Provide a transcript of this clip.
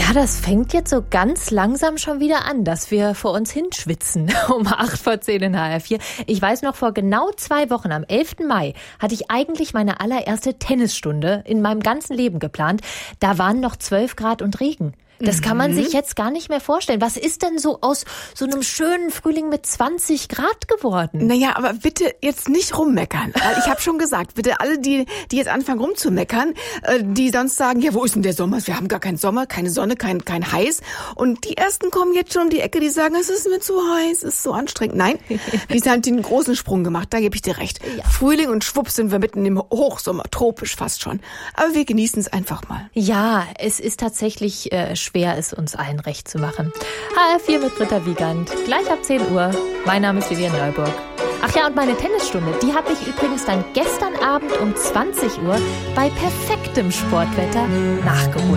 Ja, das fängt jetzt so ganz langsam schon wieder an, dass wir vor uns hinschwitzen. Um 8:10 in HR4. Ich weiß noch, vor genau 2 Wochen, am 11. Mai, hatte ich eigentlich meine allererste Tennisstunde in meinem ganzen Leben geplant. Da waren noch 12 Grad und Regen. Das kann man sich jetzt gar nicht mehr vorstellen. Was ist denn so aus so einem schönen Frühling mit 20 Grad geworden? Naja, aber bitte jetzt nicht rummeckern. Weil ich habe schon gesagt, bitte alle, die jetzt anfangen rumzumeckern, die sonst sagen, ja, wo ist denn der Sommer? Wir haben gar keinen Sommer, keine Sonne, kein heiß. Und die Ersten kommen jetzt schon um die Ecke, die sagen, es ist mir zu heiß, es ist so anstrengend. Nein, die haben den großen Sprung gemacht, da gebe ich dir recht. Ja. Frühling und schwupps sind wir mitten im Hochsommer, tropisch fast schon. Aber wir genießen es einfach mal. Ja, es ist tatsächlich schwer, es uns allen recht zu machen. HR4 mit Britta Wiegand, gleich ab 10 Uhr. Mein Name ist Vivian Neuburg. Ach ja, und meine Tennisstunde, die habe ich übrigens dann gestern Abend um 20 Uhr bei perfektem Sportwetter nachgeholt.